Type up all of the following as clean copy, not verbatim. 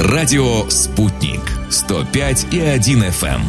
Радио «Спутник». 105,1 FM.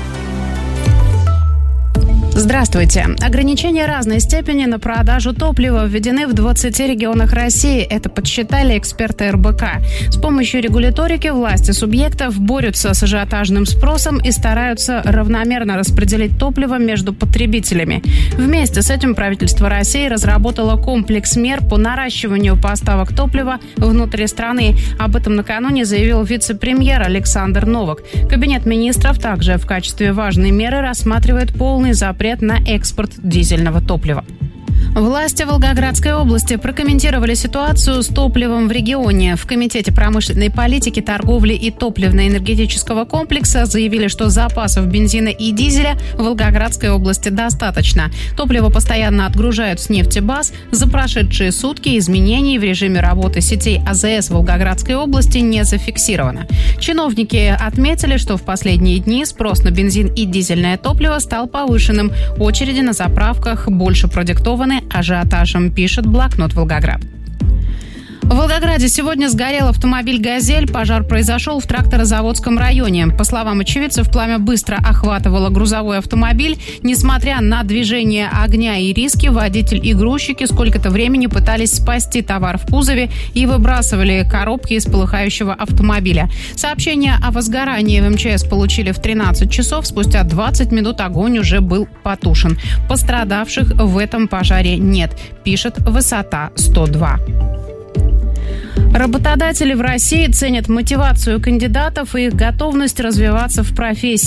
Здравствуйте. Ограничения разной степени на продажу топлива введены в 20 регионах России. Это подсчитали эксперты РБК. С помощью регуляторики власти субъектов борются с ажиотажным спросом и стараются равномерно распределить топливо между потребителями. Вместе с этим правительство России разработало комплекс мер по наращиванию поставок топлива внутри страны. Об этом накануне заявил вице-премьер Александр Новак. Кабинет министров также в качестве важной меры рассматривает полный запрет на экспорт дизельного топлива. Власти Волгоградской области прокомментировали ситуацию с топливом в регионе. В Комитете промышленной политики, торговли и топливно-энергетического комплекса заявили, что запасов бензина и дизеля в Волгоградской области достаточно. Топливо постоянно отгружают с нефтебаз. За прошедшие сутки изменений в режиме работы сетей АЗС Волгоградской области не зафиксировано. Чиновники отметили, что в последние дни спрос на бензин и дизельное топливо стал повышенным. Очереди на заправках больше продиктованы ажиотажем, пишет блокнот Волгоград. В Волгограде сегодня сгорел автомобиль «Газель». Пожар произошел в тракторозаводском районе. По словам очевидцев, пламя быстро охватывало грузовой автомобиль. Несмотря на движение огня и риски, водитель и грузчики сколько-то времени пытались спасти товар в кузове и выбрасывали коробки из полыхающего автомобиля. Сообщение о возгорании в МЧС получили в 13 часов. Спустя 20 минут огонь уже был потушен. Пострадавших в этом пожаре нет, пишет «Высота 102». Работодатели в России ценят мотивацию кандидатов и их готовность развиваться в профессии.